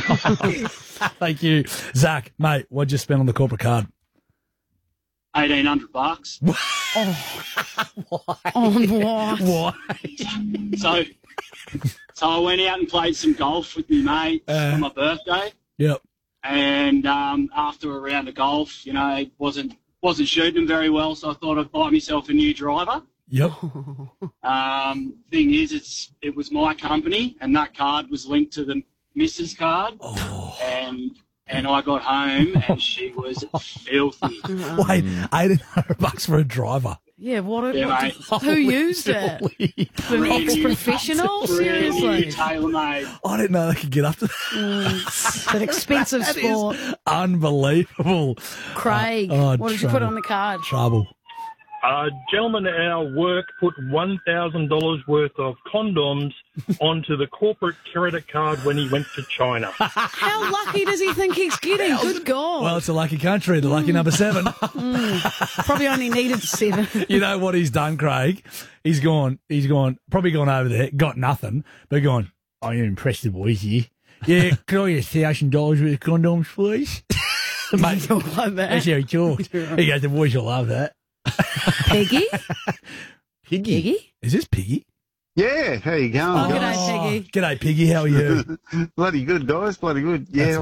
Thank you. Zach, mate, what'd you spend on the corporate card? $1,800. Why? So I went out and played some golf with my mates on my birthday. Yep. And after a round of golf, wasn't shooting them very well, so I thought I'd buy myself a new driver. Yep. Thing is, it was my company, and that card was linked to the missus card. Oh. And I got home, and she was filthy. Wait, $1,800 for a driver? Yeah, mate. Who used it? An ex-professional? Seriously? Tailor-made. I didn't know they could get up to that. It's an expensive sport. Unbelievable. Craig, what did you put on the card? Trouble. A gentleman at our work put $1,000 worth of condoms onto the corporate credit card when he went to China. How lucky does he think he's getting? Good God. Well, it's a lucky country, the lucky number 7. Probably only needed 7. You know what he's done, Craig? He's probably gone over there, got nothing, but gone, oh, you're impressed the boys here. Yeah, can I get $1,000 worth of condoms, please? Mate, like that. that's how he talks. He goes, the boys will love that. Piggy? Piggy? Is this Piggy? Yeah, how you going? Oh, g'day, Piggy. G'day, Piggy. How are you? Bloody good, guys. Bloody good. Yeah,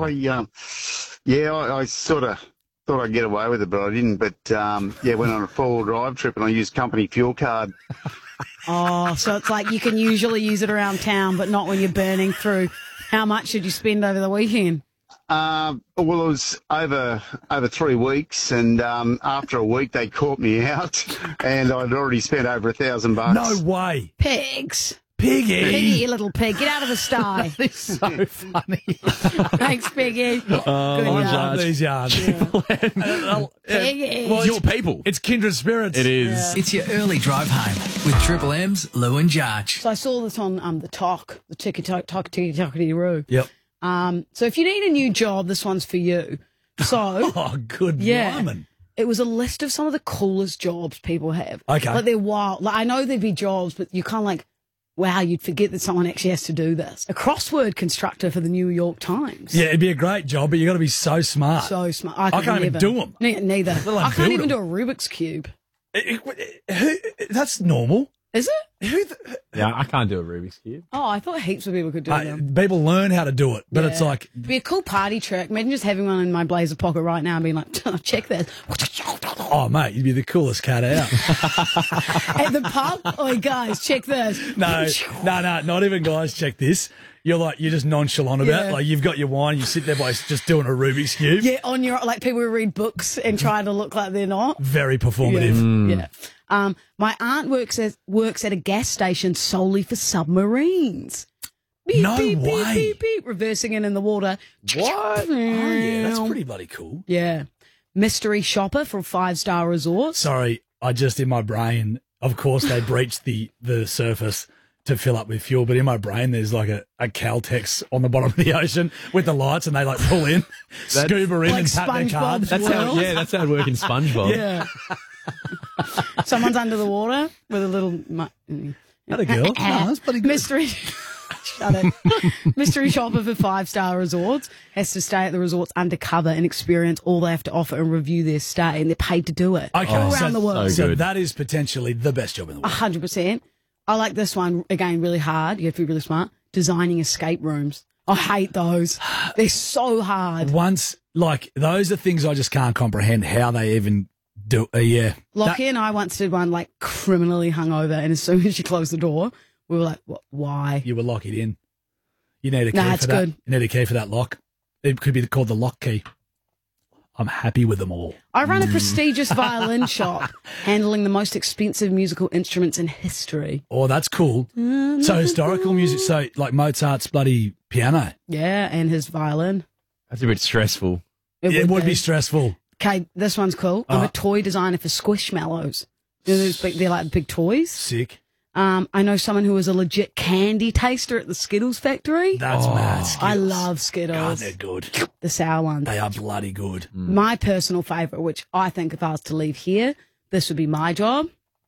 I sort of thought I'd get away with it, but I didn't. But went on a 4-wheel drive trip and I used company fuel card. Oh, so it's like you can usually use it around town, but not when you're burning through. How much did you spend over the weekend? Well, it was over 3 weeks, and after a week they caught me out, and I'd already spent over $1,000. No way. Pigs. Piggy. Piggy, you little pig. Get out of the sty. It's so funny. Thanks, Piggy. Good I love yards. these yards. Piggy. Well, It's your people. It's kindred spirits. It is. It's your early drive home with Triple M's Lou and Jarch. So I saw this on the tickety-roo. Yep. So if you need a new job, this one's for you. So Oh, good Yeah. woman. it was a list of some of the coolest jobs people have. Okay. Like they're wild. Like I know there'd be jobs, but you kind of like, wow, you'd forget that someone actually has to do this. A crossword constructor for the New York Times. Yeah, it'd be a great job, but you got to be so smart. So smart. I can't even do 'em. Neither. Well, I can't build even 'em. do a Rubik's Cube. That's normal. Is it? Yeah, I can't do a Rubik's Cube. Oh, I thought heaps of people could do them. People learn how to do it, but it's Yeah. like, It'd be a cool party trick. Imagine just having one in my blazer pocket right now and being like, check this. oh, mate, you'd be the coolest cat out. At the pub? Oh, guys, check this. No, not even guys. Check this. You're just nonchalant about it. Yeah. Like, you've got your wine, you sit there by just doing a Rubik's Cube. Yeah, on your, like people who read books and try to look like they're not. Very performative. Yeah. My aunt works at a gas station solely for submarines. Beep, No beep, way. Beep, beep, beep, reversing it in the water. What? Oh, yeah, that's pretty bloody cool. Yeah. Mystery shopper for a 5-star resort. Sorry, I just, in my brain, of course, they breached the surface to fill up with fuel, but in my brain, there's like a Caltex on the bottom of the ocean with the lights, and they like pull in, scuba in, like and tap their card. SpongeBob's That's how. World. Yeah, that's how it works in SpongeBob. Yeah. Someone's under the water with a little... Not a girl. No, that's bloody good. Mystery... Shut it. Mystery shopper for 5-star resorts has to stay at the resorts undercover and experience all they have to offer and review their stay, and they're paid to do it. Okay, all so- around the world. so So good. that is potentially the best job in the world. 100%. I like this one, again, really hard. You have to be really smart. Designing escape rooms. I hate those. They're so hard. Once, like, those are things I just can't comprehend how they even do. Yeah. Lockie and I once did one, like, criminally hungover, and as soon as she closed the door, we were like, why? You were locked in. You need a key Nah, for it's that. good. You need a key for that lock. It could be called the lock key. I'm happy with them all. I run a prestigious violin shop, handling the most expensive musical instruments in history. Oh, that's cool. So historical music, so like Mozart's bloody piano. Yeah, and his violin. That's a bit stressful. It would be stressful. Okay, this one's cool. I'm a toy designer for Squishmallows. You know, they're like big toys. Sick. I know someone who is a legit candy taster at the Skittles factory. That's mad. I Skittles. love God, Skittles. they're good. The sour ones. They are bloody good. My personal favourite, which I think if I was to leave here, this would be my job.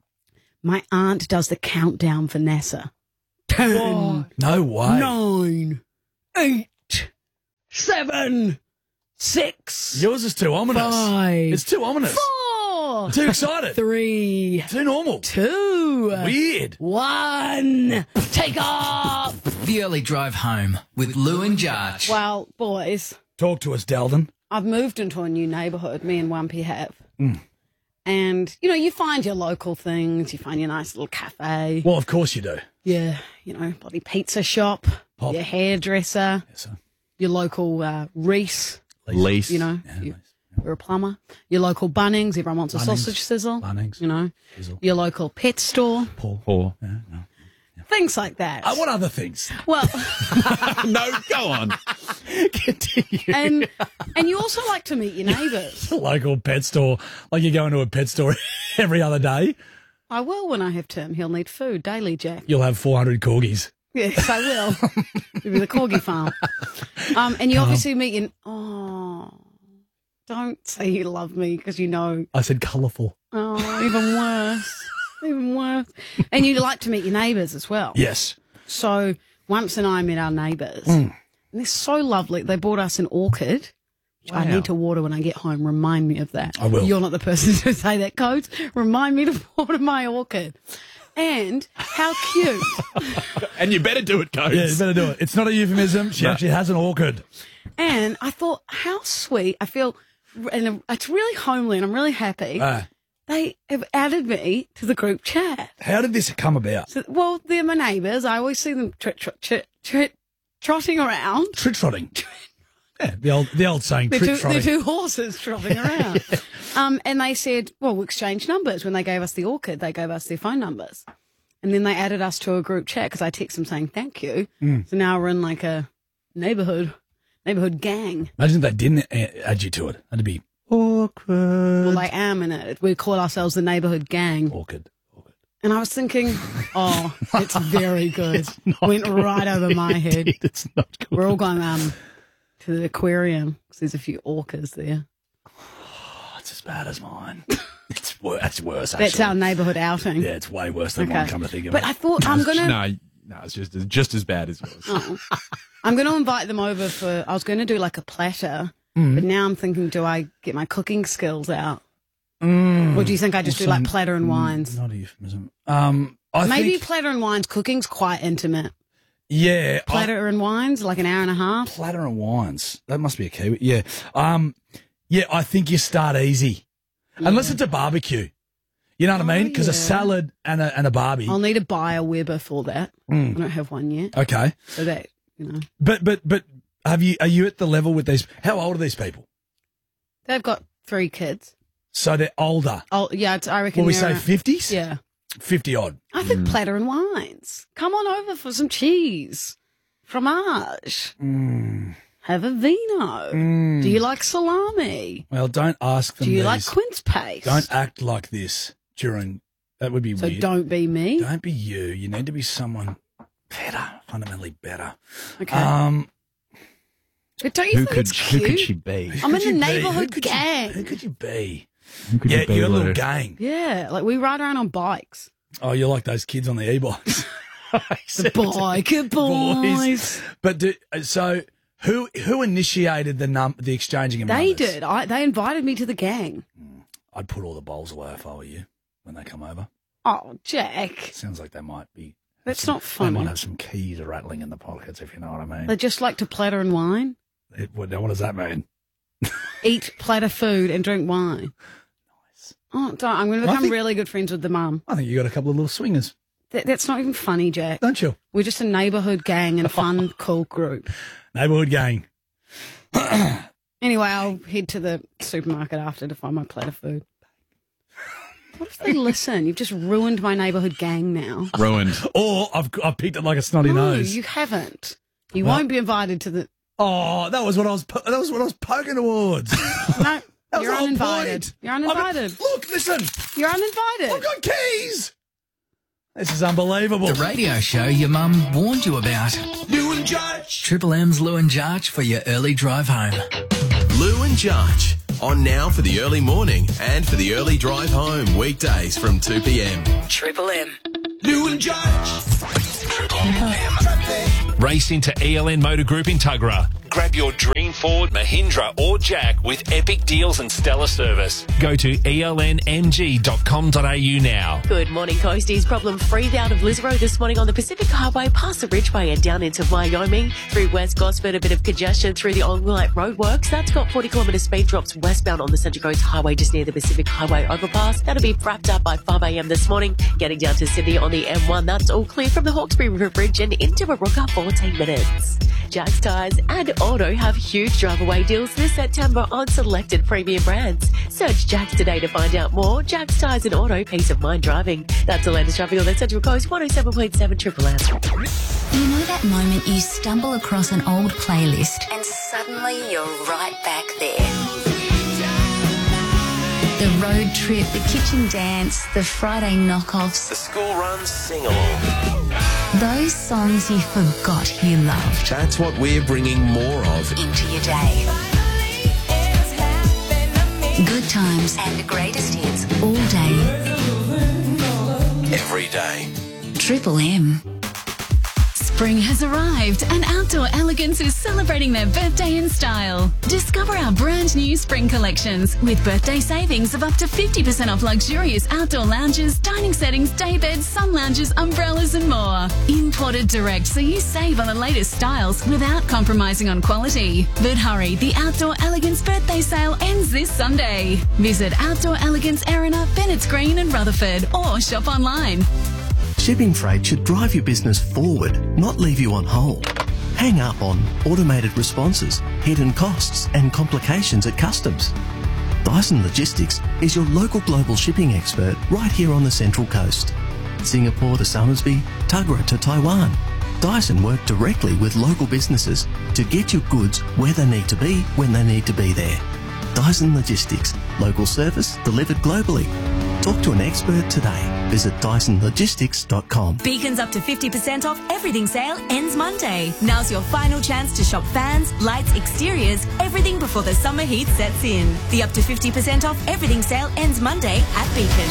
My aunt does the countdown for NASA. 10, No way. 9, 8, 7, 6, Yours is too ominous. 5. It's too ominous. 4. Too excited. 3. Too normal. 2. Weird. 1. Take off. The Early Drive Home with Lou and Jarch. Well, boys, Talk to us, Dalton. I've moved into a new neighbourhood, me and Wumpy have. And, you know, you find your local things, you find your nice little cafe, Well, of course you do. your, you know, bloody pizza shop, Pop. your hairdresser, Yes, sir. your local Reese, Lease. you know, Yeah, you, nice. you're a plumber, your local Bunnings, everyone wants a Bunnings. sausage sizzle, Bunnings. you know, Sizzle. your local pet store, Or Yeah, no. things like that. What other things? Well, no, go on. Continue. and you also like to meet your neighbours. Local pet store. Like you go into a pet store every other day. I will when I have Tim. He'll need food daily, Jack. You'll have 400 corgis. Yes, I will. It'll be the corgi farm. And you obviously meet in. Oh, don't say you love me because you know. I said colourful. Oh, even worse. Even worse. And you like to meet your neighbours as well. Yes. So once and I met our neighbours. And they're so lovely. They bought us an orchid. Which I need to water when I get home. Remind me of that. I will. You're not the person to say that, Coates. Remind me to water my orchid. And how cute. And you better do it, Coates. Yeah, you better do it. It's not a euphemism. She actually has an orchid. And I thought, how sweet. I feel, and it's really homely, and I'm really happy. They have added me to the group chat. How did this come about? So, well, they're my neighbours. I always see them trotting around. Trot-trotting. Yeah, the old saying, They're trot-trotting. two horses trotting around. And they said, well, we'll exchange numbers. When they gave us the orchid, they gave us their phone numbers. And then they added us to a group chat because I text them saying thank you. So now we're in like a neighbourhood gang. Imagine if they didn't add you to it. That'd be awkward. Well, I am in it. We call ourselves the neighbourhood gang. Awkward. And I was thinking, oh, it's very good. Went right over my head. It's not good. We're all going to the aquarium because there's a few orcas there. It's as bad as mine. It's worse, actually. That's our neighbourhood outing. Yeah, it's way worse than mine, come to think of But it. I thought I'm going to... No, it's just as bad as yours. I'm going to invite them over for... I was going to do like a platter, but now I'm thinking, do I get my cooking skills out? Or do you think I just do like platter and wines? Not a euphemism. Maybe think, platter and wines cooking's quite intimate. yeah. Platter and wines, like an hour and a half. Platter and wines. That must be a Kiwi. Yeah. Yeah, I think you start easy. Unless it's a barbecue. You know what I mean? Because a salad and a barbie. I'll need to buy a Weber for that. I don't have one yet. Okay. So that, you know. But are you at the level with these? How old are these people? They've got 3 kids. So they're older. Oh, yeah, I reckon Will we say they're- 50s? Yeah. 50 odd. I think platter and wines. Come on over for some cheese. Fromage. Have a vino. Do you like salami? Well, don't ask them Do you these. like quince paste? Don't act like this during. That would be So weird. don't be me. Don't be you. You need to be someone better, fundamentally better. Okay. But don't you think it's Who cute? could she be? I'm in Could you the be? neighbourhood Who gang. Who could you be? Who could Yeah, you be, you're a little Lou? gang. Yeah, like we ride around on bikes. Oh, you're like those kids on the e-bikes. The biker boys. But so who initiated the exchanging of They numbers? did. They invited me to the gang. I'd put all the bowls away if I were you when they come over. Oh, Jack. Sounds like they might be. That's not They funny. might have some keys rattling in the pockets, if you know what I mean. They just like to platter and wine. What does that mean? Eat platter food and drink wine. Nice. Oh, don't. I'm going to become think- really good friends with the mum. I think you got a couple of little swingers, That's not even funny, Jack. don't you? We're just a neighbourhood gang and fun, cool group. Neighbourhood gang. Anyway, I'll head to the supermarket after to find my plate of food. What if they listen? You've just ruined my neighbourhood gang now. Ruined. Or I've picked it like a snotty No, nose. you haven't. You Well- won't be invited to the... Oh, that was what I was poking towards. No, That was you're the whole uninvited. point. You're uninvited. Look, listen, You're uninvited. I've got keys. This is unbelievable. The radio show your mum warned you about. Lou and Jarch. Triple M's Lou and Jarch for your early drive home. Lou and Jarch. On now for the early morning and for the early drive home. Weekdays from 2 p.m. Triple M. Lou and Jarch. Race into ELN Motor Group in Tuggerah. Grab your dream Ford, Mahindra or Jack with epic deals and stellar service. Go to elnmg.com.au now. Good morning, Coasties. Problem-free out of Lisborough this morning on the Pacific Highway past the Ridgeway and down into Wyoming. Through West Gosford, a bit of congestion through the Onlight Roadworks. That's got 40-kilometre speed drops westbound on the Central Coast Highway just near the Pacific Highway overpass. That'll be wrapped up by 5 a.m. this morning. Getting down to Sydney on the M1, that's all clear from the Hawkesbury River Bridge and into Warooka, 14 minutes. Jack's Tyres and Auto have huge drive-away deals this September on selected premium brands. Search Jack's today to find out more. Jack's Tyres and Auto, peace of mind driving. That's the latest traffic on the Central Coast, 107.7 Triple M. You know that moment you stumble across an old playlist and suddenly you're right back there. The road trip, the kitchen dance, the Friday knockoffs. The school runs sing-along. Those songs you forgot you loved. That's what we're bringing more of into your day. Good times and the greatest hits all day. every day. Triple M. Spring has arrived and Outdoor Elegance is celebrating their birthday in style. Discover our brand new spring collections with birthday savings of up to 50% off luxurious outdoor lounges, dining settings, day beds, sun lounges, umbrellas and more. Imported direct so you save on the latest styles without compromising on quality. But hurry, the Outdoor Elegance birthday sale ends this Sunday. Visit Outdoor Elegance Erina, Bennett's Green and Rutherford or shop online. Shipping freight should drive your business forward, not leave you on hold. Hang up on automated responses, hidden costs and complications at customs. Dyson Logistics is your local global shipping expert right here on the Central Coast. Singapore to Somersby, Tuggerah to Taiwan. Dyson work directly with local businesses to get your goods where they need to be when they need to be there. Dyson Logistics, local service delivered globally. Talk to an expert today. Visit DysonLogistics.com. Beacon's up to 50% off everything sale ends Monday. Now's your final chance to shop fans, lights, exteriors, everything before the summer heat sets in. The up to 50% off everything sale ends Monday at Beacon.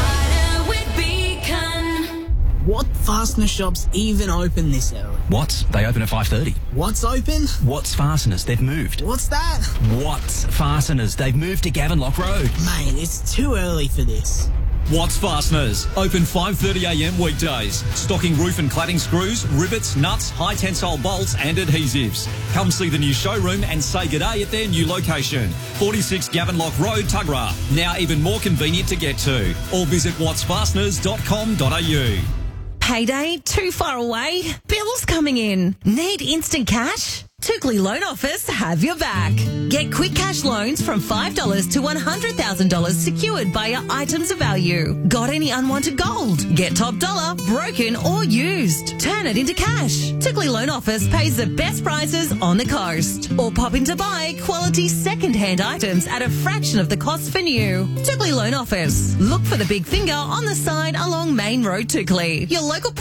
What fastener shops even open this early? Watts, they open at 5:30. What's open? Watts Fasteners, they've moved. What's that? Watts Fasteners, they've moved to Gavenlock Road. Mate, it's too early for this. Watts Fasteners, open 5:30am weekdays. Stocking roof and cladding screws, rivets, nuts, high tensile bolts and adhesives. Come see the new showroom and say g'day at their new location. 46 Gavenlock Road, Tuggerah. Now even more convenient to get to. Or visit wattsfasteners.com.au. Payday too far away? Bills coming in? Need instant cash? Tookley Loan Office have your back. Get quick cash loans from $5 to $100,000 secured by your items of value. Got any unwanted gold? Get top dollar, broken or used. Turn it into cash. Tookley Loan Office pays the best prices on the coast. Or pop in to buy quality second-hand items at a fraction of the cost for new. Tookley Loan Office. Look for the big finger on the sign along Main Road, Tookley. Your local